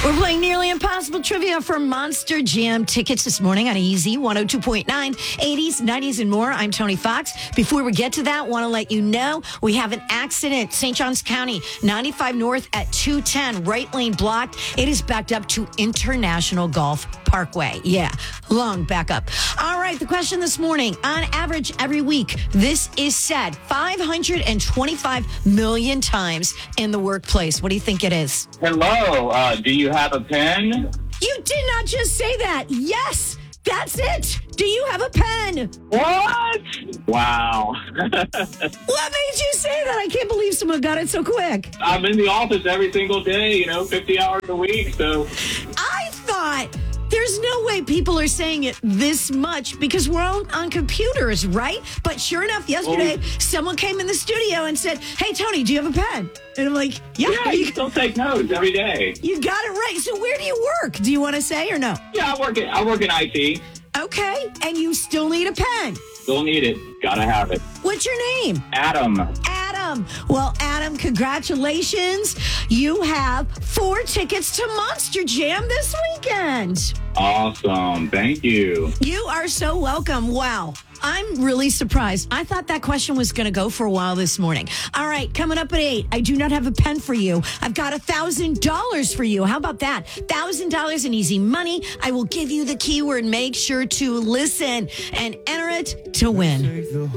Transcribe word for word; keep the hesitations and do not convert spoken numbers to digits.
We're playing Nearly Impossible Trivia for Monster Jam tickets this morning on Easy one oh two point nine, eighties, nineties, and more. I'm Tony Fox. Before we get to that, want to let you know we have an accident. Saint Johns County, ninety-five North at two ten, right lane blocked. It is backed up to International Golf Parkway. Yeah, long backup. All right, the question this morning. On average, every week, this is said five hundred twenty-five million times in the workplace. What do you think it is? Hello, uh, do you have a pen? You did not just say that. Yes, that's it. Do you have a pen? What? Wow. What made you say that? I can't believe someone got it so quick. I'm in the office every single day, you know, fifty hours a week, so. I thought there's no way people are saying it this much because we're all on computers, right? But sure enough, yesterday, Oh. someone came in the studio and said, hey, Tony, do you have a pen? And I'm like, yeah, Yeah, you you, still take notes every day. you got it right. So where do you work? Do you want to say or no? Yeah, I work in, I work in I T. Okay, and you still need a pen. Still need it. Gotta have it. What's your name? Adam. Adam. Well, Adam, congratulations. You have four tickets to Monster Jam this weekend. Awesome. Thank you. You are so welcome. Wow. I'm really surprised. I thought that question was going to go for a while this morning. All right, coming up at eight, I do not have a pen for you. I've got one thousand dollars for you. How about that? one thousand dollars in easy money. I will give you the keyword. Make sure to listen and enter it to win.